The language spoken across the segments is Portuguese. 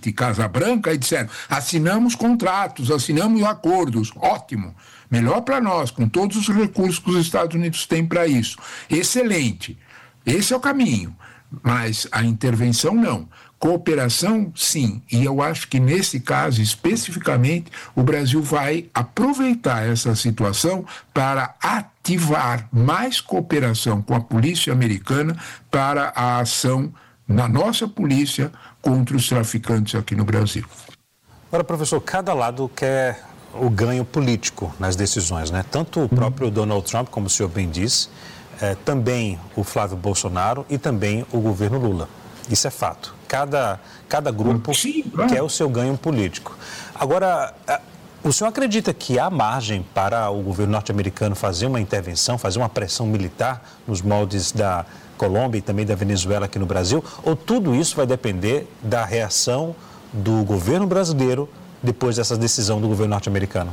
Elite Casa Branca e disseram: assinamos contratos, assinamos acordos, ótimo, melhor para nós, com todos os recursos que os Estados Unidos têm para isso. Excelente, esse é o caminho, mas a intervenção não. Cooperação, sim, e eu acho que nesse caso, especificamente, o Brasil vai aproveitar essa situação para ativar mais cooperação com a polícia americana para a ação na nossa polícia contra os traficantes aqui no Brasil. Agora, professor, cada lado quer o ganho político nas decisões, né? Tanto o próprio Donald Trump, como o senhor bem disse, também o Flávio Bolsonaro e também o governo Lula. Isso é fato. Cada grupo quer o seu ganho político. Agora, o senhor acredita que há margem para o governo norte-americano fazer uma intervenção, fazer uma pressão militar nos moldes da Colômbia e também da Venezuela aqui no Brasil? Ou tudo isso vai depender da reação do governo brasileiro depois dessa decisão do governo norte-americano?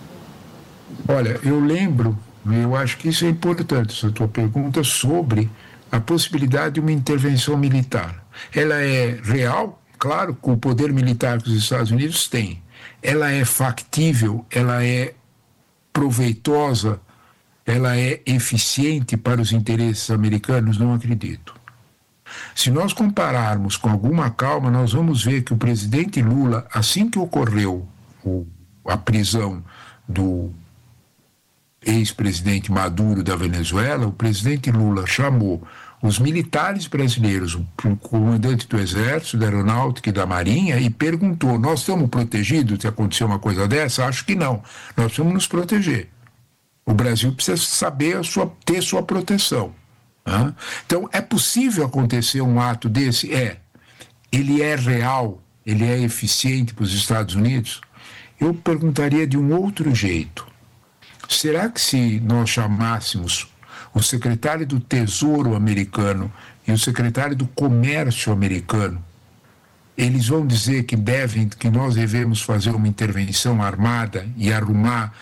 Olha, eu acho que isso é importante, essa tua pergunta sobre a possibilidade de uma intervenção militar. Ela é real, claro, com o poder militar que os Estados Unidos têm. Ela é factível, ela é proveitosa, ela é eficiente para os interesses americanos? Não acredito. Se nós compararmos com alguma calma, nós vamos ver que o presidente Lula, assim que ocorreu a prisão do ex-presidente Maduro da Venezuela, o presidente Lula chamou os militares brasileiros, o comandante do Exército, da Aeronáutica e da Marinha, e perguntou: nós estamos protegidos se acontecer uma coisa dessa? Acho que não. Nós precisamos nos proteger. O Brasil precisa saber ter sua proteção. Então, é possível acontecer um ato desse? Ele é real, ele é eficiente para os Estados Unidos? Eu perguntaria de um outro jeito. Será que se nós chamássemos o secretário do Tesouro americano e o secretário do Comércio americano, eles vão dizer que nós devemos fazer uma intervenção armada e arrumar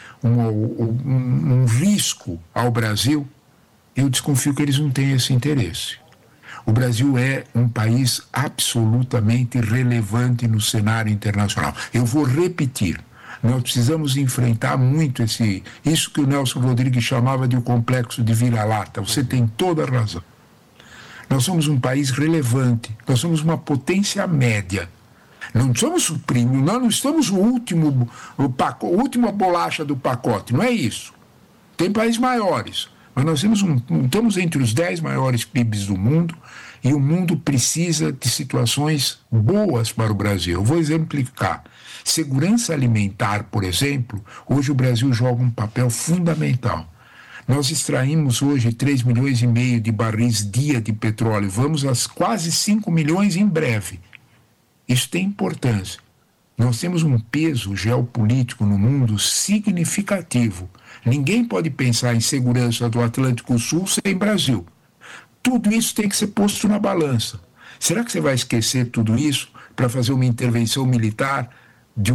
um risco ao Brasil? Eu desconfio que eles não têm esse interesse. O Brasil é um país absolutamente relevante no cenário internacional. Eu vou repetir. Nós precisamos enfrentar muito isso que o Nelson Rodrigues chamava de o complexo de vira-lata. Você tem toda a razão. Nós somos um país relevante, nós somos uma potência média. Não somos o primo, nós não estamos última bolacha do pacote, não é isso. Tem países maiores, mas nós estamos entre os 10 maiores PIBs do mundo e o mundo precisa de situações boas para o Brasil. Eu vou exemplificar. Segurança alimentar, por exemplo, hoje o Brasil joga um papel fundamental. Nós extraímos hoje 3,5 milhões de barris dia de petróleo, vamos a quase 5 milhões em breve. Isso tem importância. Nós temos um peso geopolítico no mundo significativo. Ninguém pode pensar em segurança do Atlântico Sul sem Brasil. Tudo isso tem que ser posto na balança. Será que você vai esquecer tudo isso para fazer uma intervenção militar de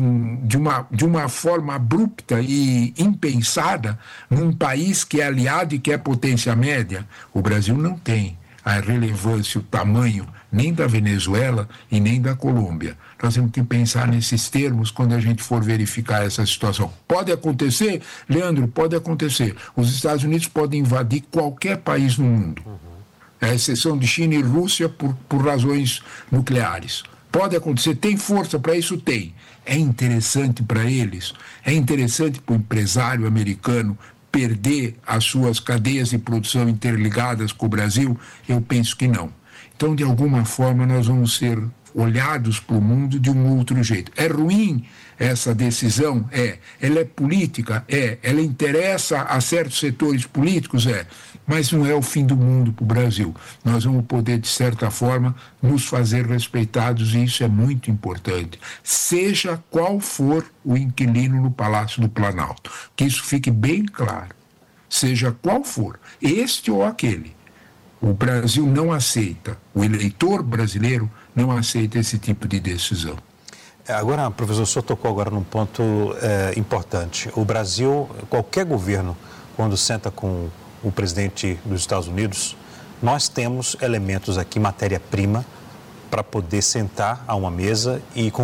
uma forma abrupta e impensada num país que é aliado e que é potência média? O Brasil não tem a relevância, o tamanho nem da Venezuela e nem da Colômbia. Nós temos que pensar nesses termos quando a gente for verificar essa situação. Pode acontecer, Leandro, pode acontecer. Os Estados Unidos podem invadir qualquer país no mundo, à exceção de China e Rússia por razões nucleares. Pode acontecer, tem força para isso? Tem. É interessante para eles? É interessante para o empresário americano perder as suas cadeias de produção interligadas com o Brasil? Eu penso que não. Então, de alguma forma, nós vamos ser olhados para o mundo de um outro jeito. É ruim essa decisão? Ela é política? Ela interessa a certos setores políticos? Mas não é o fim do mundo para o Brasil. Nós vamos poder, de certa forma, nos fazer respeitados, e isso é muito importante. Seja qual for o inquilino no Palácio do Planalto. Que isso fique bem claro. Seja qual for, este ou aquele. O Brasil não aceita, o eleitor brasileiro não aceita esse tipo de decisão. Agora, professor, o senhor tocou agora num ponto importante. O Brasil, qualquer governo, quando senta com o presidente dos Estados Unidos, nós temos elementos aqui, matéria-prima, para poder sentar a uma mesa e